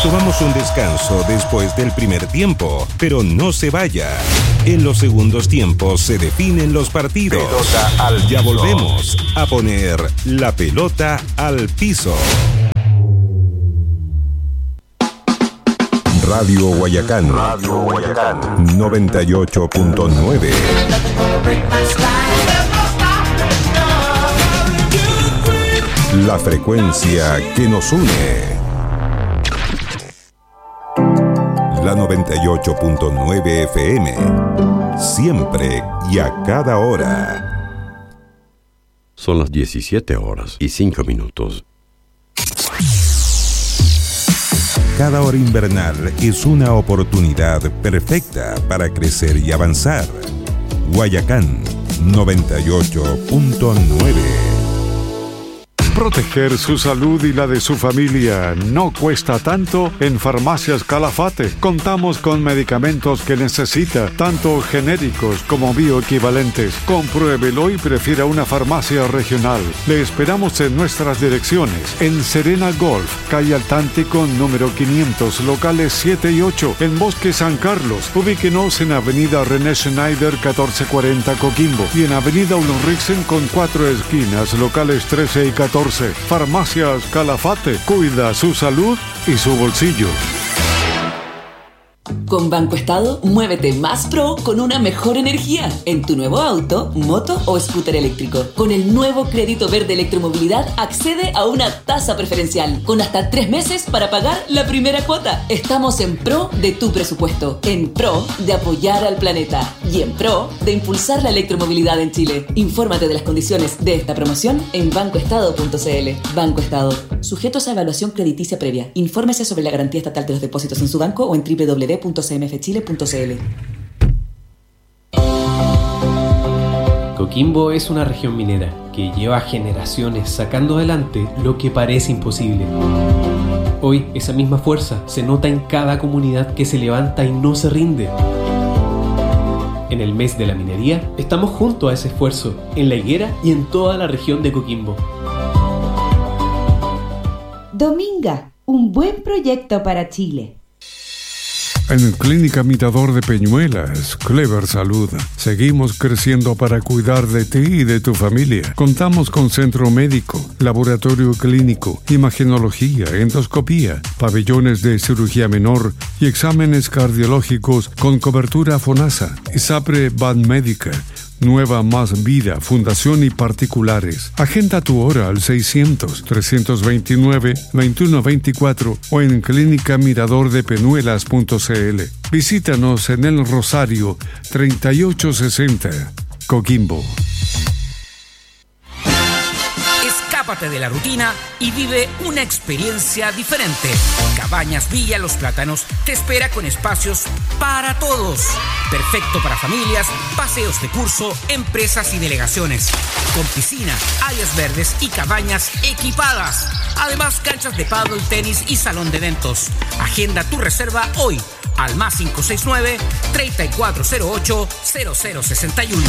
Tomamos un descanso después del primer tiempo, pero no se vaya. En los segundos tiempos se definen los partidos. Pelota al ya piso. volvemos a poner la pelota al piso. Radio Guayacán. 98.9. La frecuencia que nos une. La 98.9 FM. Siempre y a cada hora. Son las 17:05. Cada hora invernal es una oportunidad perfecta para crecer y avanzar. Guayacán 98.9. Proteger su salud y la de su familia no cuesta tanto en Farmacias Calafate. Contamos con medicamentos que necesita, tanto genéricos como bioequivalentes. Compruébelo y prefiera una farmacia regional. Le esperamos en nuestras direcciones. En Serena Golf, calle Altántico, número 500, locales 7 y 8, en Bosque San Carlos. Ubíquenos en Avenida René Schneider, 1440 Coquimbo. Y en Avenida Ulriksen con 4 esquinas, locales 13 y 14. Farmacias Calafate, cuida su salud y su bolsillo. Con Banco Estado, muévete más pro con una mejor energía en tu nuevo auto, moto o scooter eléctrico. Con el nuevo crédito verde electromovilidad, accede a una tasa preferencial con hasta 3 meses para pagar la primera cuota. Estamos en pro de tu presupuesto, en pro de apoyar al planeta y en pro de impulsar la electromovilidad en Chile. Infórmate de las condiciones de esta promoción en bancoestado.cl. Banco Estado, sujetos a evaluación crediticia previa. Infórmese sobre la garantía estatal de los depósitos en su banco o en www.cmfchile.cl. Coquimbo es una región minera que lleva generaciones sacando adelante lo que parece imposible. Hoy esa misma fuerza se nota en cada comunidad que se levanta y no se rinde. En el mes de la minería estamos junto a ese esfuerzo en La Higuera y en toda la región de Coquimbo. Dominga, un buen proyecto para Chile. En Clínica Mirador de Peñuelas, Clever Salud, seguimos creciendo para cuidar de ti y de tu familia. Contamos con centro médico, laboratorio clínico, imagenología, endoscopía, pabellones de cirugía menor y exámenes cardiológicos con cobertura FONASA, ISAPRE Banmédica, Nueva Más Vida, Fundación y particulares. Agenda tu hora al 600-329-2124 o en clínicamiradordepeñuelas.cl. Visítanos en El Rosario, 3860, Coquimbo. Escápate de la rutina y vive una experiencia diferente. Cabañas Villa Los Plátanos te espera con espacios para todos. Perfecto para familias, paseos de curso, empresas y delegaciones. Con piscina, áreas verdes y cabañas equipadas. Además, canchas de pádel, tenis y salón de eventos. Agenda tu reserva hoy al +569 3408 0061.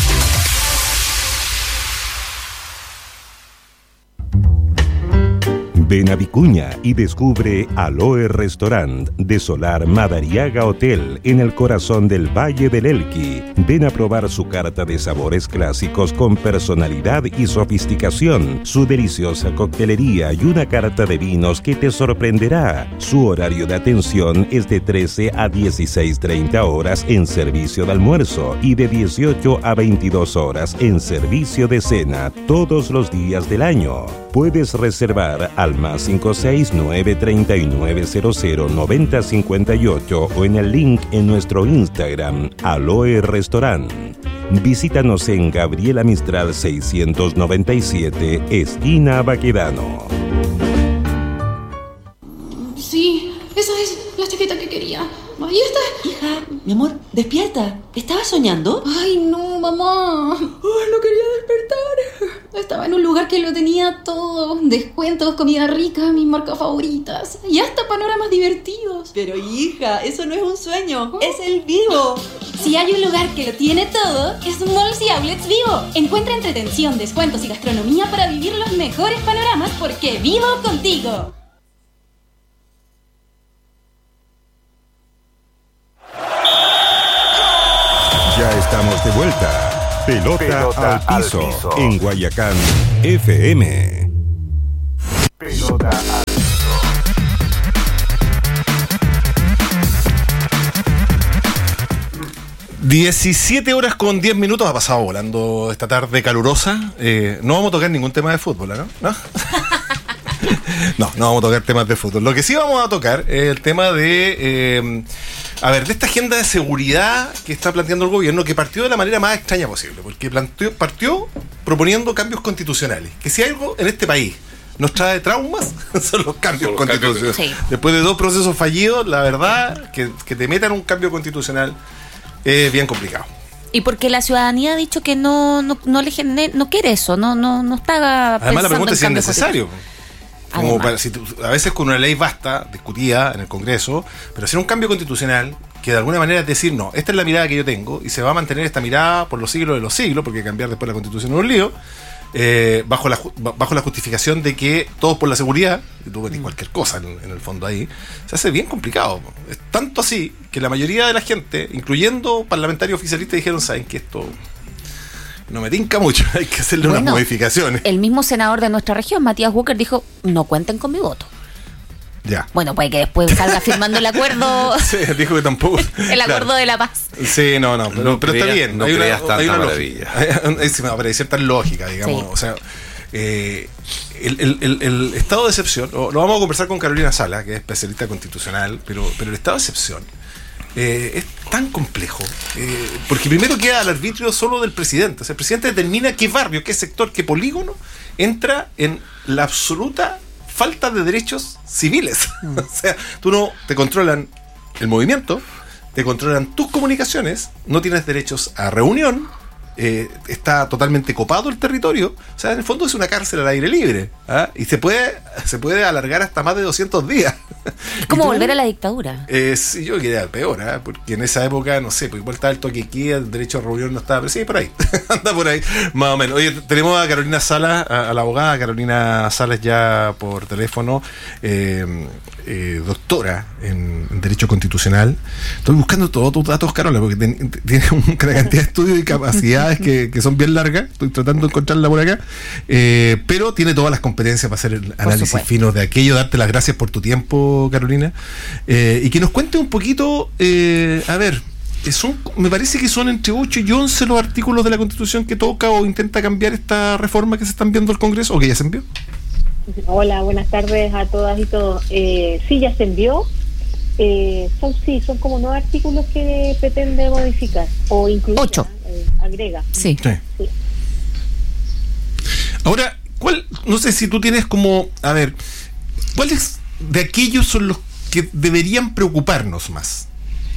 Ven a Vicuña y descubre Aloe Restaurant de Solar Madariaga Hotel en el corazón del Valle del Elqui. Ven a probar su carta de sabores clásicos con personalidad y sofisticación, su deliciosa coctelería y una carta de vinos que te sorprenderá. Su horario de atención es de 13 a 16:30 horas en servicio de almuerzo y de 18 a 22 horas en servicio de cena todos los días del año. Puedes reservar al +569 3900 9058 o en el link en nuestro Instagram, Aloe Restaurant. Visítanos en Gabriela Mistral 697, esquina Baquedano. Sí, esa es la chaqueta que quería. Ahí está. Hija, mi amor, despierta. ¿Estabas soñando? Ay, no, mamá. Ay, no quería despertar. Estaba en un lugar que lo tenía todo. Descuentos, comida rica, mis marcas favoritas. Y hasta panoramas divertidos. Pero hija, eso no es un sueño. Es el Vivo. Si hay un lugar que lo tiene todo, es Malls y Outlets Vivo. Encuentra entretención, descuentos y gastronomía para vivir los mejores panoramas porque vivo contigo. de vuelta. Pelota al piso en Guayacán FM. Pelota al piso. 17 horas con 10 minutos. Ha pasado volando esta tarde calurosa. No vamos a tocar ningún tema de fútbol, ¿no? No vamos a tocar temas de fútbol. Lo que sí vamos a tocar es el tema de esta agenda de seguridad que está planteando el gobierno, que partió de la manera más extraña posible, porque partió proponiendo cambios constitucionales. Que si algo en este país nos trae traumas, son los cambios constitucionales. Sí. Después de 2 procesos fallidos, la verdad, que te metan un cambio constitucional es bien complicado. Y porque la ciudadanía ha dicho que no quiere eso, no está. Además, la pregunta es si es necesario. Como a veces con una ley basta, discutida en el Congreso, pero hacer un cambio constitucional que de alguna manera es decir, no, esta es la mirada que yo tengo y se va a mantener esta mirada por los siglos de los siglos, porque cambiar después la Constitución es un lío, bajo la justificación de que todos por la seguridad, y tú ves cualquier cosa en el fondo ahí, se hace bien complicado. Es tanto así que la mayoría de la gente, incluyendo parlamentarios oficialistas, dijeron, ¿saben qué? Esto no me tinca mucho, hay que hacerle unas modificaciones. El mismo senador de nuestra región, Matías Walker, dijo, no cuenten con mi voto. Ya. Bueno, puede que después salga firmando el acuerdo. Sí, dijo que tampoco. El acuerdo de la paz. Sí, pero está bien. No creas tanta maravilla. Hay cierta lógica, digamos. Sí. O sea, el estado de excepción, lo vamos a conversar con Carolina Sala, que es especialista constitucional, pero el estado de excepción es tan complejo, porque primero queda al arbitrio solo del presidente. O sea, el presidente determina qué barrio, qué sector, qué polígono entra en la absoluta falta de derechos civiles. O sea, tú no te controlan el movimiento, te controlan tus comunicaciones, no tienes derechos a reunión, está totalmente copado el territorio. O sea, en el fondo es una cárcel al aire libre, ¿ah? Y se puede alargar hasta más de 200 días. Es como volver a la dictadura. Sí, yo quería peor, ¿eh? Porque en esa época, no sé, pues igual estaba el toque de queda, el derecho a reunión no estaba, pero sí, por ahí, anda por ahí, más o menos. Oye, tenemos a Carolina Salas, a la abogada Carolina Salas ya por teléfono, doctora en Derecho Constitucional. Estoy buscando todos tus datos, Carola, porque tiene una cantidad de estudios y capacidades que son bien largas. Estoy tratando de encontrarla por acá, pero tiene todas las competencias para hacer el análisis fino de aquello. Darte las gracias por tu tiempo, Carolina, y que nos cuente un poquito, me parece que son entre 8 y 11 los artículos de la Constitución que toca o intenta cambiar esta reforma que se está enviando al Congreso, o que ya se envió. Hola, buenas tardes a todas y todos. Sí, ya se envió. Son como 9 artículos que pretende modificar o incluir. 8. Agrega. Sí. Ahora, no sé si tú tienes ¿cuáles de aquellos son los que deberían preocuparnos más?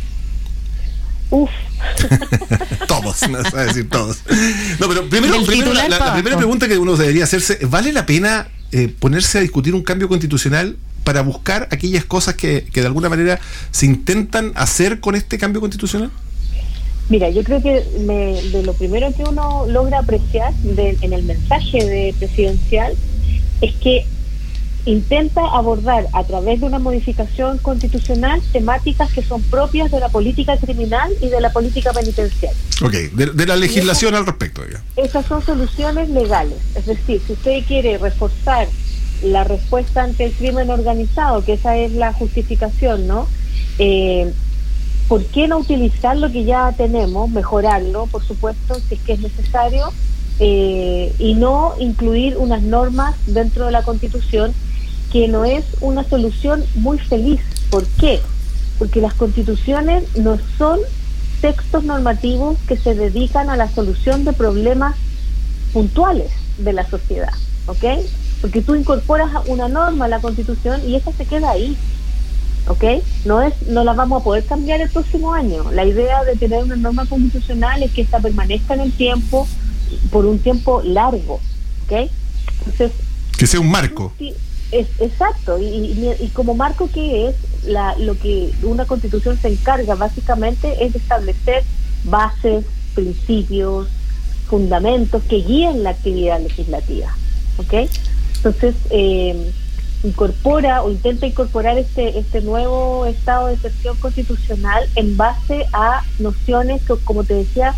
Todos, no vas a decir todos. No, pero primero la primera pregunta que uno debería hacerse, ¿vale la pena ponerse a discutir un cambio constitucional para buscar aquellas cosas que de alguna manera se intentan hacer con este cambio constitucional? Mira, yo creo que de lo primero que uno logra apreciar en el mensaje presidencial es que intenta abordar a través de una modificación constitucional temáticas que son propias de la política criminal y de la política penitenciaria. Ok, de la legislación al respecto. Esas son soluciones legales. Es decir, si usted quiere reforzar la respuesta ante el crimen organizado, que esa es la justificación, ¿no? ¿Por qué no utilizar lo que ya tenemos, mejorarlo, por supuesto, si es que es necesario, y no incluir unas normas dentro de la Constitución que no es una solución muy feliz? ¿Por qué? Porque las constituciones no son textos normativos que se dedican a la solución de problemas puntuales de la sociedad, ¿ok? Porque tú incorporas una norma a la Constitución y esa se queda ahí, ¿ok? No la vamos a poder cambiar el próximo año. La idea de tener una norma constitucional es que esta permanezca en el tiempo, por un tiempo largo, ¿ok? Entonces, que sea un marco. Exacto, y como marco, ¿qué es? Lo que una constitución se encarga básicamente es de establecer bases, principios, fundamentos que guíen la actividad legislativa, ¿ok? Entonces, incorpora o intenta incorporar este nuevo estado de excepción constitucional en base a nociones que, como te decía,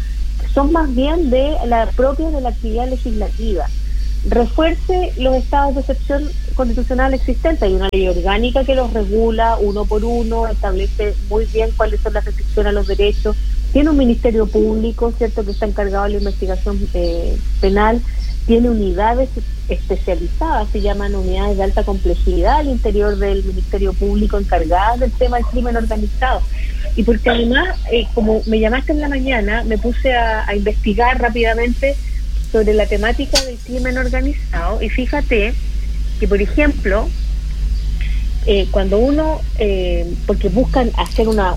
son más bien de la propia de la actividad legislativa. Refuerce los estados de excepción constitucional existentes. Hay una ley orgánica que los regula uno por uno, establece muy bien cuáles son las restricciones a los derechos. Tiene un ministerio público, ¿cierto?, que está encargado de la investigación penal. Tiene unidades especializadas, se llaman unidades de alta complejidad al interior del Ministerio Público, encargadas del tema del crimen organizado. Y porque además, como me llamaste en la mañana, me puse a investigar rápidamente sobre la temática del crimen organizado, y fíjate que, por ejemplo, cuando uno, porque buscan hacer una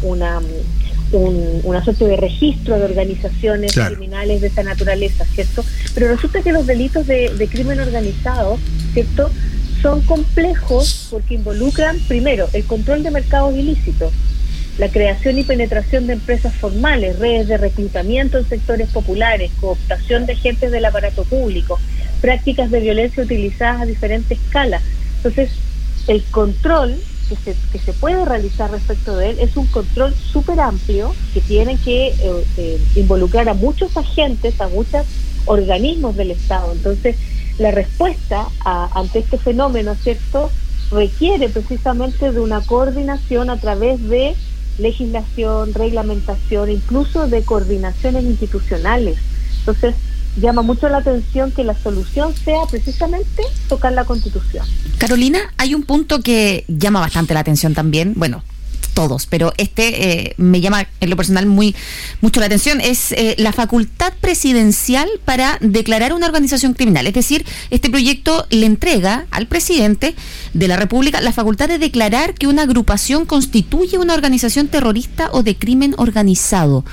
suerte de registro de organizaciones criminales de esa naturaleza, ¿cierto? Pero resulta que los delitos de crimen organizado, ¿cierto?, son complejos porque involucran, primero, el control de mercados ilícitos, la creación y penetración de empresas formales, redes de reclutamiento en sectores populares, cooptación de agentes del aparato público, prácticas de violencia utilizadas a diferentes escalas. Entonces, el control que se puede realizar respecto de él es un control súper amplio que tiene que involucrar a muchos agentes, a muchos organismos del Estado. Entonces, la respuesta ante este fenómeno, ¿cierto?, requiere precisamente de una coordinación a través de legislación, reglamentación, incluso de coordinaciones institucionales. Entonces, llama mucho la atención que la solución sea precisamente tocar la Constitución. Carolina, hay un punto que llama bastante la atención también, bueno, todos, pero me llama en lo personal mucho la atención, es la facultad presidencial para declarar una organización criminal. Es decir, este proyecto le entrega al presidente de la República la facultad de declarar que una agrupación constituye una organización terrorista o de crimen organizado.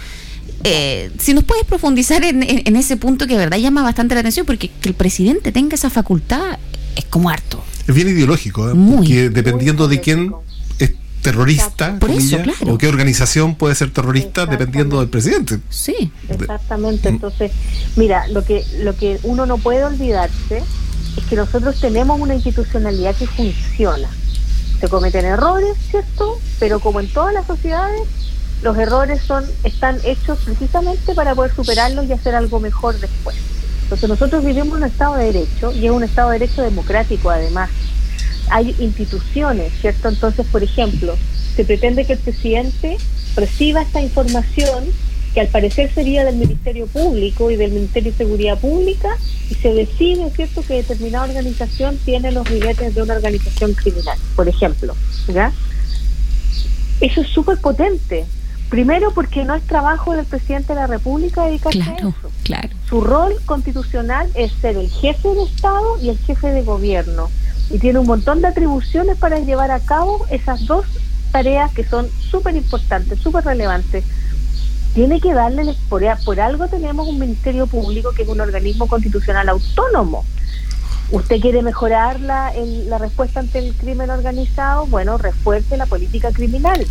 Si nos puedes profundizar en ese punto que de verdad llama bastante la atención, porque que el presidente tenga esa facultad es como harto. Es bien ideológico, porque dependiendo de quién es terrorista, comillas, o qué organización puede ser terrorista, dependiendo del presidente. Sí. Exactamente. Entonces, mira, lo que uno no puede olvidarse es que nosotros tenemos una institucionalidad que funciona. Se cometen errores, ¿cierto? Pero como en todas las sociedades, los errores están hechos precisamente para poder superarlos y hacer algo mejor después. Entonces nosotros vivimos en un Estado de Derecho, y es un Estado de Derecho democrático además. Hay instituciones, ¿cierto? Entonces, por ejemplo, se pretende que el presidente reciba esta información, que al parecer sería del Ministerio Público y del Ministerio de Seguridad Pública, y se decide, ¿cierto?, que determinada organización tiene los ribetes de una organización criminal, por ejemplo, ¿ya? Eso es súper potente. Primero, porque no es trabajo del presidente de la República dedicarse a eso. Claro. Su rol constitucional es ser el jefe de Estado y el jefe de gobierno, y tiene un montón de atribuciones para llevar a cabo esas dos tareas que son súper importantes, súper relevantes. Tiene que darle, por algo tenemos un Ministerio Público que es un organismo constitucional autónomo. ¿Usted quiere mejorar la respuesta ante el crimen organizado? Bueno, refuerce la política criminal.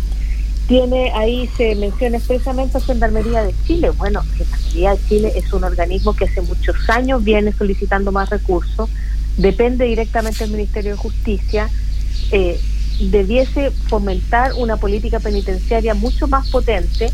Ahí se menciona expresamente a Gendarmería de Chile. Bueno, Gendarmería de Chile es un organismo que hace muchos años viene solicitando más recursos, depende directamente del Ministerio de Justicia, debiese fomentar una política penitenciaria mucho más potente.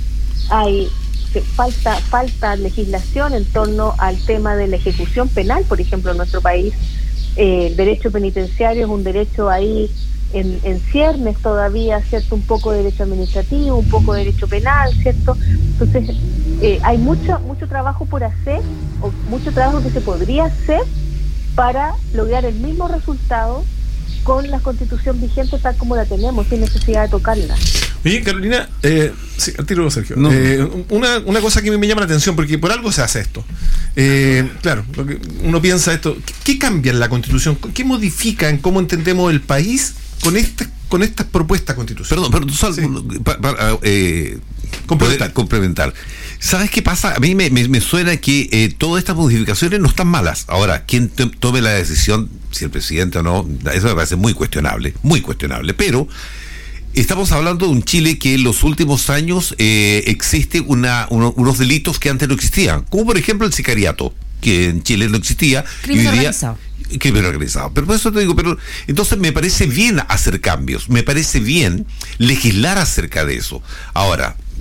Falta legislación en torno al tema de la ejecución penal, por ejemplo, en nuestro país. El derecho penitenciario es un derecho ahí en ciernes todavía, ¿cierto? Un poco de derecho administrativo, un poco de derecho penal, ¿cierto? Entonces, hay mucho trabajo por hacer, o mucho trabajo que se podría hacer para lograr el mismo resultado con la Constitución vigente tal como la tenemos, sin necesidad de tocarla. Oye, Carolina, sí, al tiro, Sergio. No. Una cosa que me llama la atención, porque por algo se hace esto. Claro, uno piensa esto, ¿qué cambia en la Constitución? ¿Qué modifica en cómo entendemos el país con estas propuestas constitucionales? Perdón, sí. Complementar. ¿Sabes qué pasa? A mí me suena que todas estas modificaciones no están malas. Ahora, quien tome la decisión, si el presidente o no, eso me parece muy cuestionable, pero estamos hablando de un Chile que en los últimos años existe unos delitos que antes no existían, como por ejemplo el sicariato, que en Chile no existía. Crimen organizado. Crimen organizado. Pero por eso te digo, entonces me parece bien hacer cambios, me parece bien legislar acerca de eso. Ahora,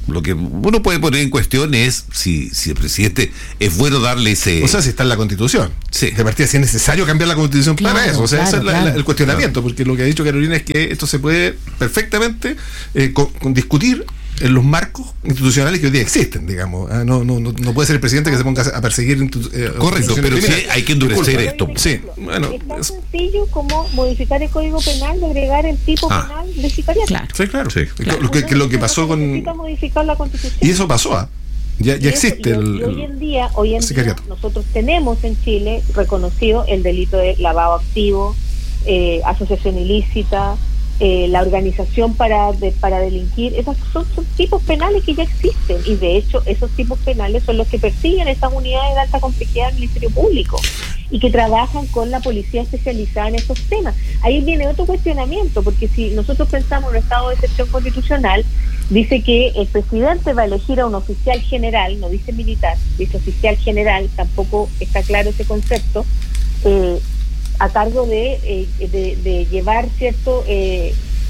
Lo que uno puede poner en cuestión es si el presidente es bueno darle ese... O sea, si está en la Constitución. Sí. De partida, si es necesario cambiar la Constitución para eso. O sea, ese es el cuestionamiento, porque lo que ha dicho Carolina es que esto se puede perfectamente discutir en los marcos institucionales que hoy día existen, digamos. No puede ser el presidente que se ponga a perseguir correcto, pero sí hay que endurecer esto. Sí, bueno, es tan sencillo como modificar el Código Penal y agregar el tipo penal de sicariato. Claro. Sí, claro. Sí. Lo que pasó con... Necesita modificar la Constitución. Y eso pasó, ya existe y hoy en día nosotros tenemos en Chile reconocido el delito de lavado activo, asociación ilícita, la organización para delinquir. Esos son tipos penales que ya existen, y de hecho esos tipos penales son los que persiguen esas unidades de alta complejidad del Ministerio Público y que trabajan con la policía especializada en esos temas. Ahí viene otro cuestionamiento, porque si nosotros pensamos en un estado de excepción constitucional, dice que el presidente va a elegir a un oficial general, no dice militar, dice oficial general, tampoco está claro ese concepto, a cargo de llevar, ¿cierto?, el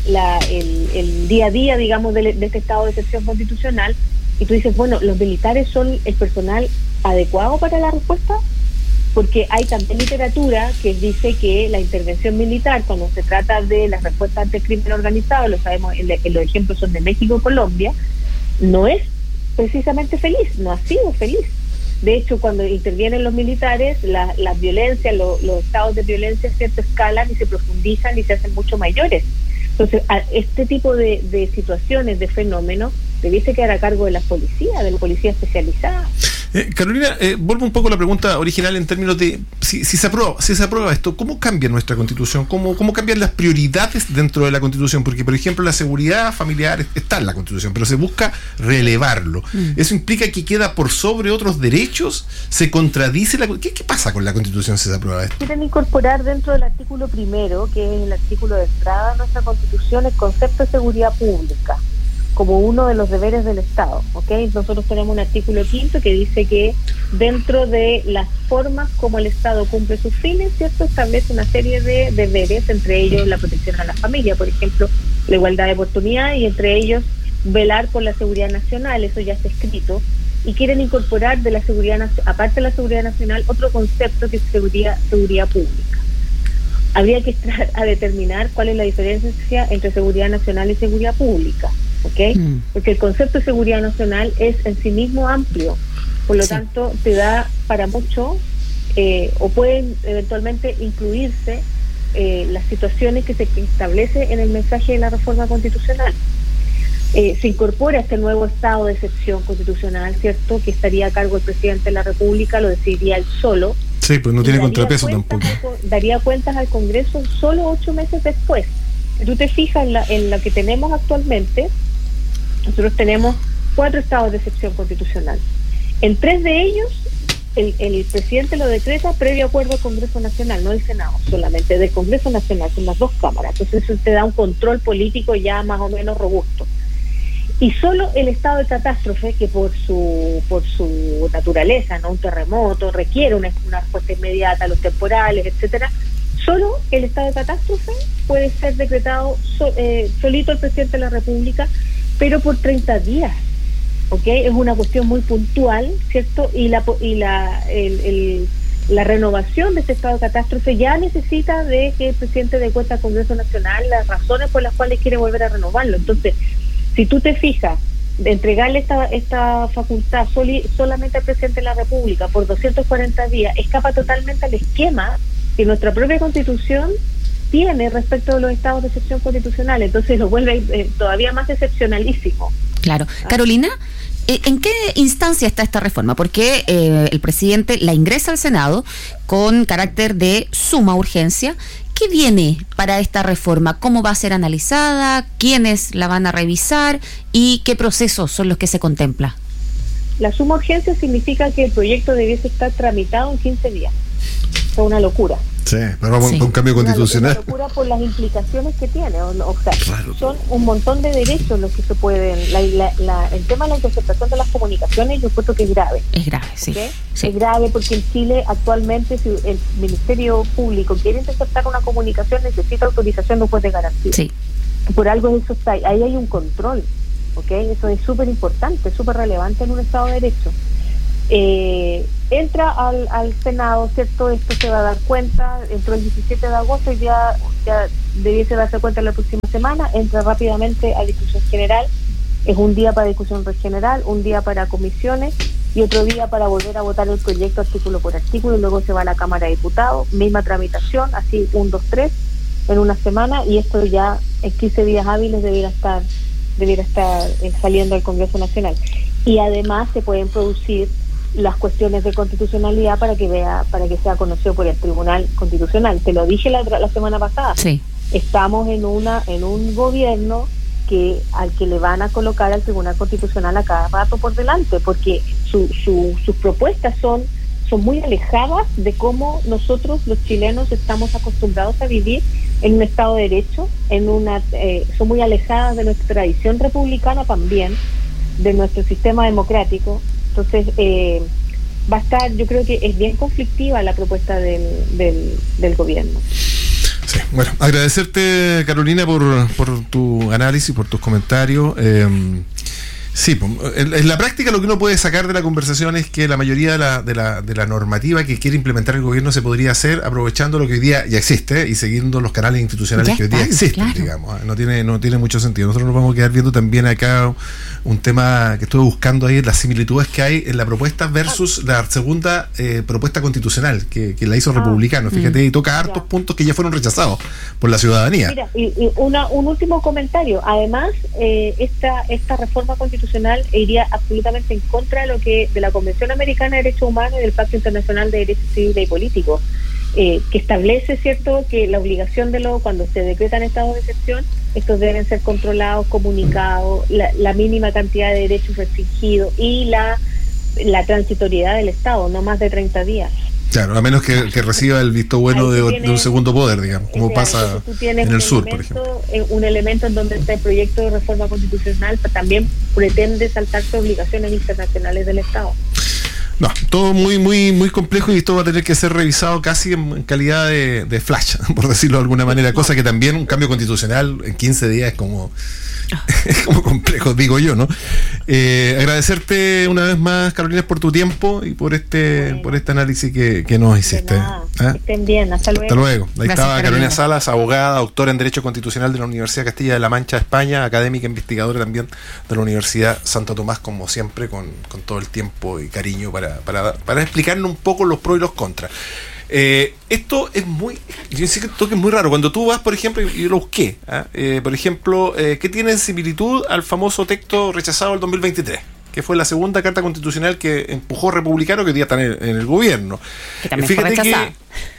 día a día, digamos, de este estado de excepción constitucional. Y tú dices, bueno, ¿los militares son el personal adecuado para la respuesta? Porque hay también literatura que dice que la intervención militar, cuando se trata de las respuestas ante el crimen organizado, lo sabemos, los ejemplos son de México y Colombia, no es precisamente feliz, no ha sido feliz. De hecho, cuando intervienen los militares, las violencias, los estados de violencia, ¿cierto?, escalan y se profundizan y se hacen mucho mayores. Entonces, este tipo de situaciones, de fenómenos, debiese quedar a cargo de la policía especializada. Carolina, vuelvo un poco a la pregunta original en términos de si se aprueba esto, ¿cómo cambia nuestra Constitución? ¿Cómo cambian las prioridades dentro de la Constitución? Porque, por ejemplo, la seguridad familiar está en la Constitución, pero se busca relevarlo. ¿Eso implica que queda por sobre otros derechos? ¿Se contradice ¿Qué pasa con la Constitución si se aprueba esto? Quieren incorporar dentro del artículo primero, que es el artículo de entrada de nuestra Constitución, el concepto de seguridad pública como uno de los deberes del Estado, ¿ok? Nosotros tenemos un artículo 5 que dice que dentro de las formas como el Estado cumple sus fines, ¿cierto?, establece una serie de deberes, entre ellos la protección a la familia, por ejemplo, la igualdad de oportunidad, y entre ellos velar por la seguridad nacional. Eso ya está escrito, y quieren incorporar de la seguridad, aparte de la seguridad nacional, otro concepto que es seguridad pública. Habría que estar a determinar cuál es la diferencia entre seguridad nacional y seguridad pública, ¿ok? Porque el concepto de seguridad nacional es en sí mismo amplio, por lo tanto te da para mucho, o pueden eventualmente incluirse las situaciones que se establece en el mensaje de la reforma constitucional. Se incorpora este nuevo estado de excepción constitucional, ¿cierto?, que estaría a cargo del presidente de la República, lo decidiría él solo. Sí, pues no tiene contrapeso tampoco. Daría cuentas al Congreso solo 8 meses después. Si tú te fijas en lo que tenemos actualmente, nosotros tenemos 4 estados de excepción constitucional. En 3 de ellos, el presidente lo decreta previo acuerdo del Congreso Nacional, no del Senado, solamente del Congreso Nacional, son las 2 cámaras. Entonces eso te da un control político ya más o menos robusto. Y solo el estado de catástrofe, que por su naturaleza, no un terremoto, requiere una respuesta inmediata a los temporales, etcétera, solo el estado de catástrofe puede ser decretado solito el presidente de la República, pero por 30 días, ¿ok? Es una cuestión muy puntual, ¿cierto? Y la renovación de este estado de catástrofe ya necesita de que el presidente dé cuenta al Congreso Nacional las razones por las cuales quiere volver a renovarlo. Entonces, si tú te fijas, de entregarle esta facultad solamente al presidente de la República por 240 días, escapa totalmente al esquema que nuestra propia Constitución tiene respecto de los estados de excepción constitucional. Entonces lo vuelve todavía más excepcionalísimo. Claro. Carolina, ¿en qué instancia está esta reforma? Porque el presidente la ingresa al Senado con carácter de suma urgencia. ¿Qué viene para esta reforma? ¿Cómo va a ser analizada? ¿Quiénes la van a revisar? ¿Y qué procesos son los que se contempla? La suma urgencia significa que el proyecto debiese estar tramitado en 15 días. Es una locura. Sí, pero vamos a un cambio constitucional. Una locura por las implicaciones que tiene. O sea, son un montón de derechos los que se pueden. El tema de la interceptación de las comunicaciones, yo creo que es grave. Es grave, sí. ¿Okay? Sí. Es grave porque en Chile actualmente, si el Ministerio Público quiere interceptar una comunicación, necesita autorización de un juez de garantía. Sí. Por algo eso está ahí hay un control. ¿ok? Eso es súper importante, súper relevante en un Estado de Derecho. Entra al Senado, ¿cierto? Esto se va a dar cuenta, entró el 17 de agosto y ya debiese darse cuenta la próxima semana, entra rápidamente a discusión general, es un día para discusión general, un día para comisiones y otro día para volver a votar el proyecto artículo por artículo, y luego se va a la Cámara de Diputados, misma tramitación, así 1, 2, 3 en una semana, y esto ya en 15 días hábiles debiera estar saliendo al Congreso Nacional. Y además se pueden producir las cuestiones de constitucionalidad para que sea conocido por el Tribunal Constitucional. Te lo dije la semana pasada. Sí. Estamos en un gobierno al que le van a colocar al Tribunal Constitucional a cada rato por delante, porque sus propuestas son muy alejadas de cómo nosotros los chilenos estamos acostumbrados a vivir en un Estado de Derecho, son muy alejadas de nuestra tradición republicana también, de nuestro sistema democrático. Entonces va a estar, yo creo que es bien conflictiva la propuesta del gobierno. Sí, bueno, agradecerte, Carolina, por tu análisis, por tus comentarios. Sí, en la práctica lo que uno puede sacar de la conversación es que la mayoría de la normativa que quiere implementar el gobierno se podría hacer aprovechando lo que hoy día ya existe y siguiendo los canales institucionales que hoy día existen, claro. Digamos. No tiene mucho sentido. Nosotros nos vamos a quedar viendo también acá un tema que estuve buscando ahí, las similitudes que hay en la propuesta versus la segunda propuesta constitucional que la hizo Republicano. Fíjate, y toca hartos puntos que ya fueron rechazados por la ciudadanía. Mira, y un último comentario. Además, esta reforma constitucional iría absolutamente en contra de la Convención Americana de Derechos Humanos y del Pacto Internacional de Derechos Civiles y Políticos, que establece, cierto, que la obligación cuando se decretan estados de excepción, estos deben ser controlados, comunicados, la mínima cantidad de derechos restringidos y la transitoriedad del Estado, no más de 30 días. Claro, a menos que reciba el visto bueno de un segundo poder, digamos, como pasa en el sur, por ejemplo. Un elemento en donde este proyecto de reforma constitucional también pretende saltarse obligaciones internacionales del Estado. No, todo muy muy muy complejo, y esto va a tener que ser revisado casi en calidad de flash, por decirlo de alguna manera, cosa que también un cambio constitucional en 15 días es como complejo, digo yo, ¿no? Agradecerte una vez más, Carolina, por tu tiempo y por este análisis que nos hiciste. Que estén bien, hasta luego. Hasta luego. Ahí Gracias, estaba Carolina Carolina Salas, abogada, doctora en Derecho Constitucional de la Universidad Castilla de la Mancha, España, académica, investigadora también de la Universidad Santo Tomás, como siempre, con todo el tiempo y cariño para explicarnos un poco los pros y los contras. Esto es yo siento que es muy raro. Cuando tú vas, por ejemplo, y yo lo busqué, por ejemplo, ¿qué tiene en similitud al famoso texto rechazado del 2023? Que fue la segunda carta constitucional que empujó Republicano, que hoy día está en el gobierno. Que también fue rechazada.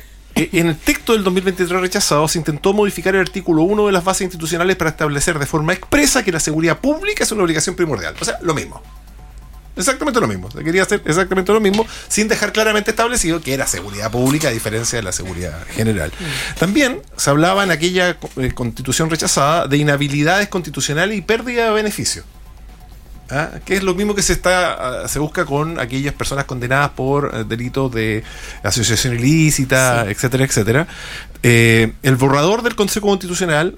En el texto del 2023 rechazado se intentó modificar el artículo 1 de las bases institucionales para establecer de forma expresa que la seguridad pública es una obligación primordial. O sea, lo mismo. Exactamente lo mismo. Se quería hacer exactamente lo mismo, sin dejar claramente establecido que era seguridad pública a diferencia de la seguridad general. También se hablaba en aquella constitución rechazada de inhabilidades constitucionales y pérdida de beneficio. Que es lo mismo que se busca con aquellas personas condenadas por delitos de asociación ilícita, sí, etcétera, etcétera. El borrador del Consejo Constitucional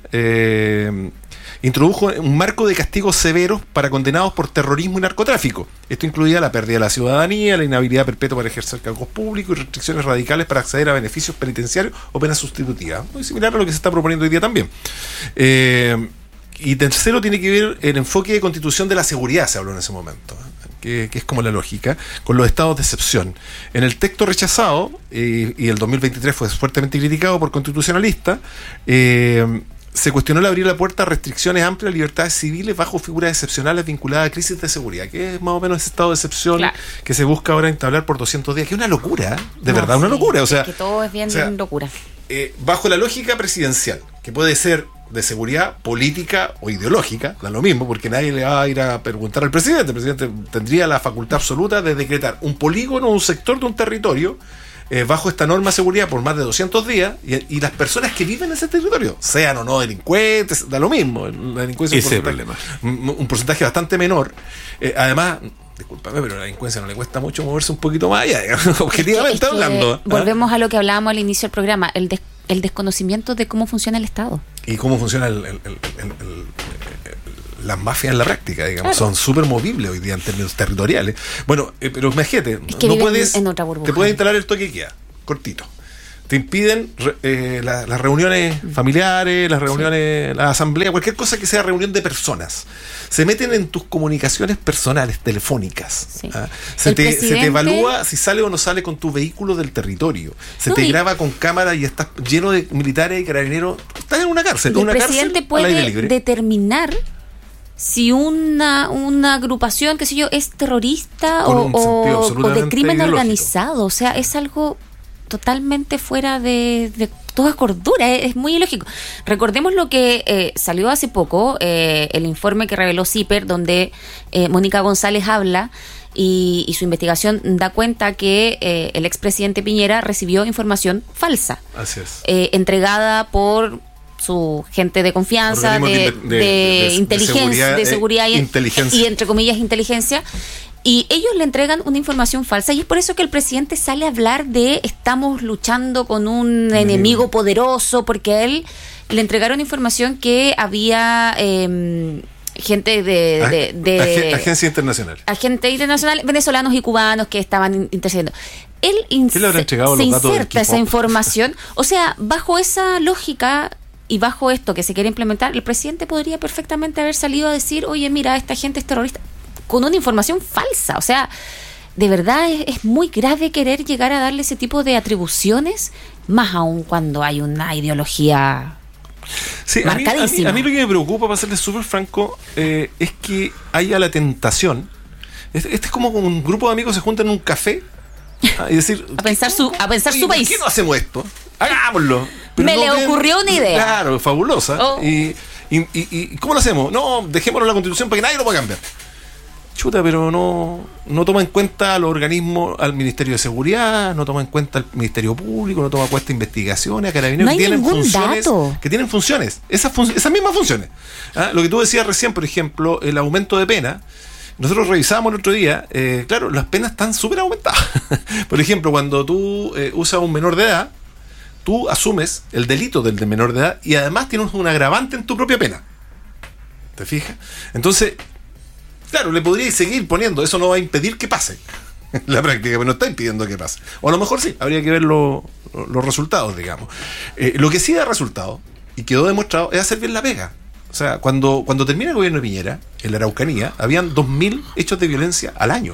introdujo un marco de castigos severos para condenados por terrorismo y narcotráfico. Esto incluía la pérdida de la ciudadanía, la inhabilidad perpetua para ejercer cargos públicos y restricciones radicales para acceder a beneficios penitenciarios o penas sustitutivas. Muy similar a lo que se está proponiendo hoy día también. Y tercero, tiene que ver el enfoque de constitución de la seguridad, se habló en ese momento, que es como la lógica, con los estados de excepción. En el texto rechazado, y el 2023 fue fuertemente criticado por constitucionalistas, se cuestionó el abrir la puerta a restricciones amplias de libertades civiles bajo figuras excepcionales vinculadas a crisis de seguridad, que es más o menos ese estado de excepción, claro, que se busca ahora entablar por 200 días, que es una locura, verdad, una locura. O sea, que todo es bien locura. Bajo la lógica presidencial, que puede ser de seguridad política o ideológica, da lo mismo, porque nadie le va a ir a preguntar al presidente. El presidente tendría la facultad absoluta de decretar un polígono o un sector de un territorio bajo esta norma de seguridad por más de 200 días, y las personas que viven en ese territorio, sean o no delincuentes, da lo mismo. La delincuencia es un porcentaje bastante menor. Además, discúlpame, pero a la delincuencia no le cuesta mucho moverse un poquito más allá, digamos, objetivamente hablando. Volvemos a lo que hablábamos al inicio del programa, el desconocimiento de cómo funciona el Estado. Y cómo funciona las mafias en la práctica, digamos, son súper movibles hoy día en términos territoriales. Bueno, pero imagínate, es que no viven puedes, en otra burbuja. te puedes instalar el toque de queda, cortito. Te impiden las reuniones familiares, las reuniones, la asamblea, cualquier cosa que sea reunión de personas. Se meten en tus comunicaciones personales, telefónicas. Sí. Se te evalúa si sale o no sale con tu vehículo del territorio. Se te graba con cámara y estás lleno de militares y carabineros. Estás en una cárcel. El presidente puede determinar si una agrupación, qué sé yo, es terrorista o de crimen organizado. O sea, es algo totalmente fuera de toda cordura, es muy ilógico. Recordemos lo que salió hace poco, el informe que reveló CIPER, donde Mónica González habla y su investigación da cuenta que el expresidente Piñera recibió información falsa. Así es. Entregada por su gente de confianza, de inteligencia, de seguridad y entre comillas inteligencia. Y ellos le entregan una información falsa y es por eso que el presidente sale a hablar de estamos luchando con un enemigo poderoso, porque a él le entregaron información que había gente de agencia internacional, venezolanos y cubanos que estaban intercediendo. Él le habrá entregado se los datos inserta esa información. O sea, bajo esa lógica y bajo esto que se quiere implementar, el presidente podría perfectamente haber salido a decir, oye, mira, esta gente es terrorista, con una información falsa. O sea, de verdad es muy grave querer llegar a darle ese tipo de atribuciones, más aún cuando hay una ideología marcadísima. A mí lo que me preocupa, para serles súper franco, es que haya la tentación. Este es como un grupo de amigos se juntan en un café y decir a pensar su país. ¿Por qué no hacemos esto? Hagámoslo. Me le ocurrió una idea. Claro, fabulosa. ¿Y cómo lo hacemos? No, dejémoslo en la Constitución para que nadie lo pueda cambiar. Chuta, pero no toma en cuenta a los organismos, al Ministerio de Seguridad, no toma en cuenta al Ministerio Público, no toma en cuenta investigaciones, a Carabineros, no que tienen funciones, esas mismas funciones. Lo que tú decías recién, por ejemplo, el aumento de pena. Nosotros revisábamos el otro día, claro, las penas están súper aumentadas. Por ejemplo, cuando tú usas a un menor de edad, tú asumes el delito del de menor de edad y además tienes un agravante en tu propia pena. ¿Te fijas? Entonces, claro, le podríais seguir poniendo, eso no va a impedir que pase la práctica, pero no está impidiendo que pase. O a lo mejor sí, habría que ver los resultados, digamos. Lo que sí da resultado, y quedó demostrado, es hacer bien la pega. O sea, cuando termina el gobierno de Piñera, en la Araucanía, habían 2.000 hechos de violencia al año.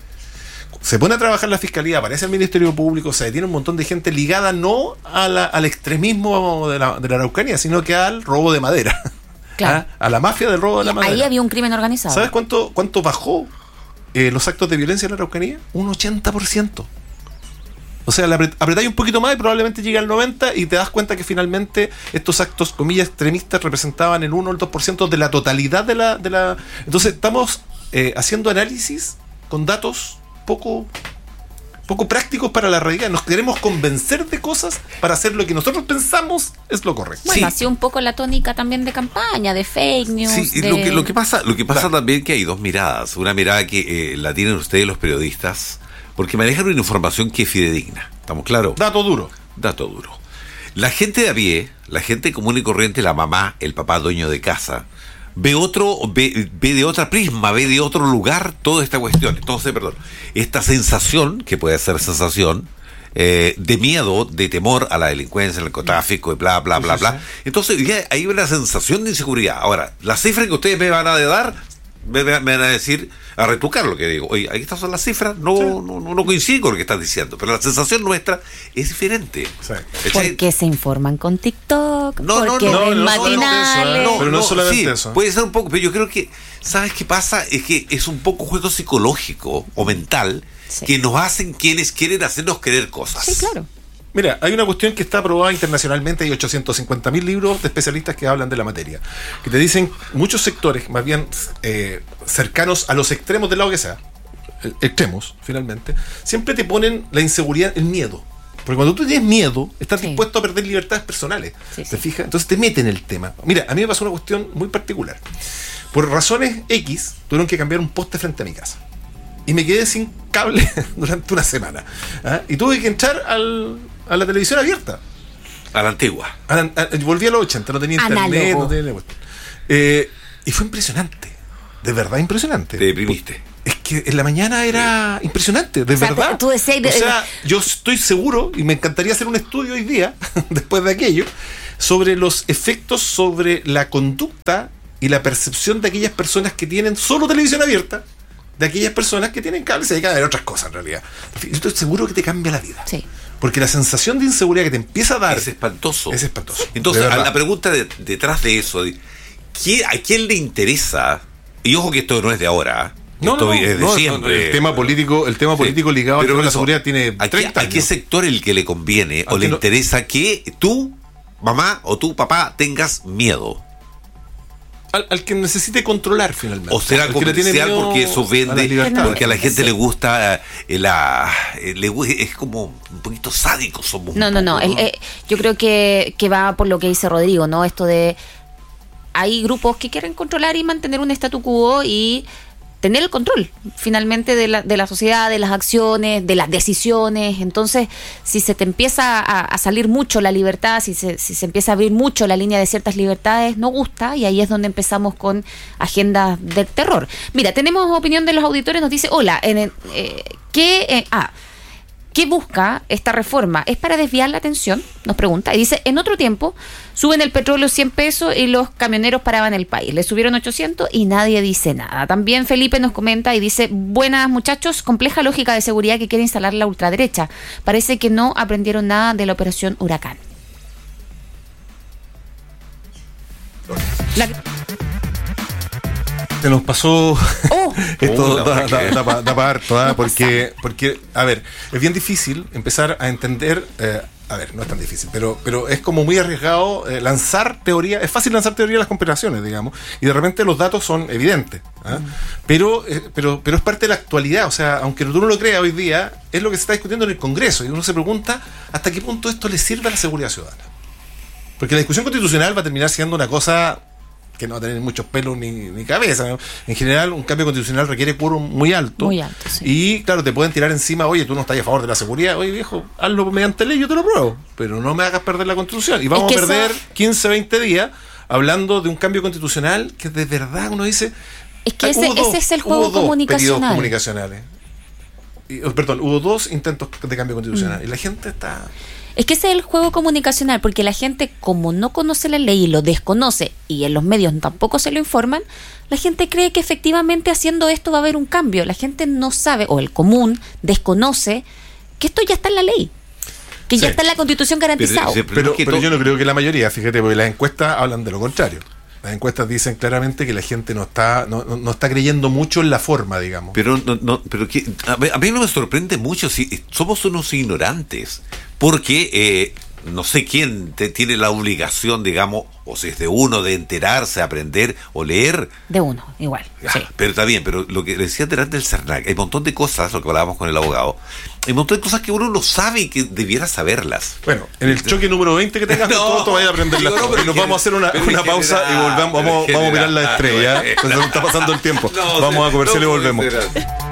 Se pone a trabajar la Fiscalía, aparece el Ministerio Público, se detiene un montón de gente ligada no al extremismo de la Araucanía, sino que al robo de madera. Claro. A la mafia del robo de la madera. Ahí había un crimen organizado. ¿Sabes cuánto bajó los actos de violencia en la Araucanía? Un 80%. O sea, apretáis un poquito más y probablemente llega al 90% y te das cuenta que finalmente estos actos, comillas, extremistas representaban el 1 o el 2% de la totalidad de la... Entonces estamos haciendo análisis con datos poco prácticos para la realidad. Nos queremos convencer de cosas para hacer lo que nosotros pensamos es lo correcto. Bueno, ha sido un poco la tónica también de campaña, de fake news. Sí, lo que pasa también que hay dos miradas. Una mirada que la tienen ustedes los periodistas, porque manejan una información que es fidedigna. ¿Estamos claros? Dato duro. La gente de a pie, la gente común y corriente, la mamá, el papá dueño de casa, ve de otra prisma, ve de otro lugar toda esta cuestión. Entonces, esta sensación, que puede ser sensación de miedo, de temor a la delincuencia, el narcotráfico y bla. Entonces, ya hay una sensación de inseguridad. Ahora, las cifras que ustedes me van a dar, me van a decir, a retrucar lo que digo. Oye, aquí estas son las cifras, no coincide con lo que estás diciendo, pero la sensación nuestra es diferente. Sí. Porque se informan con TikTok, porque ven matinales. Pero no solamente eso. Puede ser un poco, pero yo creo que, ¿sabes qué pasa? Es que es un poco juego psicológico o mental que nos hacen quienes quieren hacernos creer cosas. Sí, claro. Mira, hay una cuestión que está aprobada internacionalmente, hay 850.000 libros de especialistas que hablan de la materia, que te dicen muchos sectores, más bien cercanos a los extremos del lado que sea, extremos, finalmente, siempre te ponen la inseguridad, el miedo. Porque cuando tú tienes miedo, estás dispuesto a perder libertades personales. ¿Te fijas? Entonces te meten en el tema. Mira, a mí me pasó una cuestión muy particular. Por razones X, tuvieron que cambiar un poste frente a mi casa. Y me quedé sin cable durante una semana. Y tuve que entrar a la televisión abierta. A la antigua. Volví a los 80, no tenía internet. No tenía... Y fue impresionante. De verdad impresionante. Te deprimiste. Es que en la mañana era impresionante, de verdad. Tú decías, o sea, yo estoy seguro, y me encantaría hacer un estudio hoy día, después de aquello, sobre los efectos sobre la conducta y la percepción de aquellas personas que tienen solo televisión abierta, de aquellas personas que tienen cable y se dedican a ver otras cosas en realidad. Yo estoy seguro que te cambia la vida. Sí. Porque la sensación de inseguridad que te empieza a dar es espantoso. Es espantoso. Entonces, la pregunta detrás de eso, ¿a quién le interesa? Y ojo que esto no es de ahora, esto es de siempre. El tema político ligado a la seguridad tiene 30 años. ¿A qué sector el que le conviene o le interesa que tú, mamá o tú, papá, tengas miedo? Al que necesite controlar finalmente. O será comercial porque eso vende, porque a la gente le gusta, es como un poquito sádico somos. No. Yo creo que va por lo que dice Rodrigo, ¿no? Esto de hay grupos que quieren controlar y mantener un statu quo y tener el control finalmente de la sociedad, de las acciones, de las decisiones. Entonces, si se te empieza a salir mucho la libertad, si se empieza a abrir mucho la línea de ciertas libertades, no gusta, y ahí es donde empezamos con agendas del terror. Mira, tenemos opinión de los auditores, nos dice, hola, ¿qué busca esta reforma? ¿Es para desviar la atención? Nos pregunta. Y dice, en otro tiempo suben el petróleo 100 pesos y los camioneros paraban el país. Le subieron 800 y nadie dice nada. También Felipe nos comenta y dice, buenas muchachos, compleja lógica de seguridad que quiere instalar la ultraderecha. Parece que no aprendieron nada de la operación Huracán. Se nos pasó esto da para harto, porque, a ver, es bien difícil empezar a entender, no es tan difícil, pero es como muy arriesgado lanzar teoría, es fácil lanzar teoría de las conspiraciones, digamos, y de repente los datos son evidentes, pero es parte de la actualidad, o sea, aunque tú no lo creas hoy día, es lo que se está discutiendo en el Congreso, y uno se pregunta hasta qué punto esto le sirve a la seguridad ciudadana. Porque la discusión constitucional va a terminar siendo una cosa que no va a tener muchos pelos ni cabeza, ¿no? En general, un cambio constitucional requiere quórum muy alto. Muy alto, sí. Y claro, te pueden tirar encima, oye, tú no estás a favor de la seguridad, oye viejo, hazlo mediante ley, yo te lo pruebo, pero no me hagas perder la Constitución. Y vamos a perder 15, 20 días hablando de un cambio constitucional que de verdad uno dice... Es que ese es el juego comunicacional. Hubo 2 intentos de cambio constitucional y la gente está... Es que ese es el juego comunicacional, porque la gente, como no conoce la ley y lo desconoce, y en los medios tampoco se lo informan, la gente cree que efectivamente haciendo esto va a haber un cambio. La gente no sabe, o el común desconoce, que esto ya está en la ley, que ya está en la Constitución garantizado. Pero yo no creo que la mayoría, fíjate, porque las encuestas hablan de lo contrario. Las encuestas dicen claramente que la gente no está creyendo mucho en la forma, digamos. Pero a mí no me sorprende mucho si somos unos ignorantes, porque no sé quién tiene la obligación, digamos, o si es de uno, de enterarse, aprender o leer. De uno, igual. Sí. Pero está bien, pero lo que decía delante del CERNAC, hay un montón de cosas, lo que hablábamos con el abogado, hay un montón de cosas que uno no sabe y que debiera saberlas. Bueno, en el choque número 20 que tengas, tú vayas a aprender las cosas. Y nos vamos a hacer una pausa y volvamos, vamos a mirar la estrella. Entonces está pasando el tiempo. Vamos a comercial y volvemos.